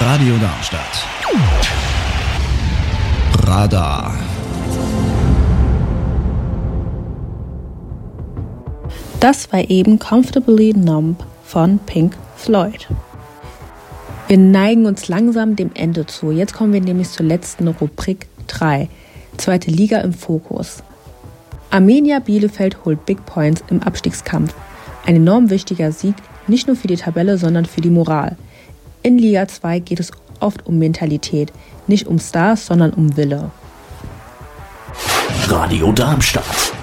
Radio Darmstadt. Radar. Das war eben Comfortably Numb von Pink Floyd. Wir neigen uns langsam dem Ende zu. Jetzt kommen wir nämlich zur letzten Rubrik 3. Zweite Liga im Fokus. Arminia Bielefeld holt Big Points im Abstiegskampf. Ein enorm wichtiger Sieg, nicht nur für die Tabelle, sondern für die Moral. In Liga 2 geht es oft um Mentalität, nicht um Stars, sondern um Wille. Radio Darmstadt.